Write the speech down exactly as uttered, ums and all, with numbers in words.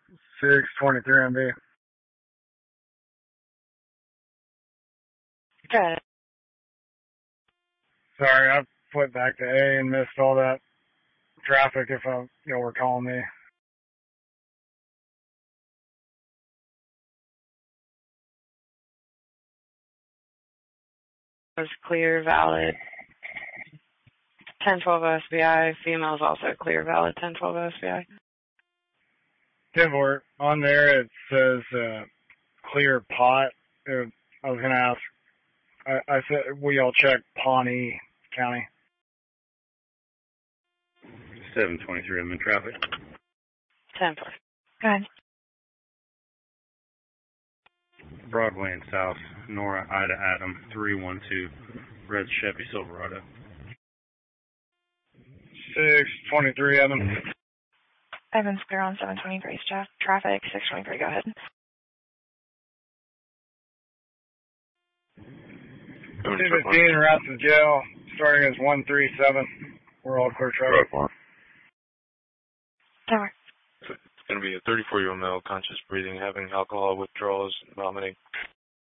six twenty-three M B. Good. Sorry, I flipped back to A and missed all that traffic if I, y'all were calling me. Was clear, valid. ten twelve S B I. Female is also clear, valid. ten twelve S B I. Divort, on there it says uh, clear pot. Uh, I was going to ask, I, I said, we all check Pawnee County. seven twenty-three, I'm in traffic. ten four. Go ahead. Broadway and South, Nora, Ida, Adam, three one two, red Chevy Silverado. six twenty-three, Evan. Evan's clear on seven twenty-three, traffic, six twenty-three, go ahead. two fifteen, route to jail, starting as one three seven. We're all clear traffic. Tower. It's going to be a thirty-four-year-old male, conscious breathing, having alcohol withdrawals, vomiting.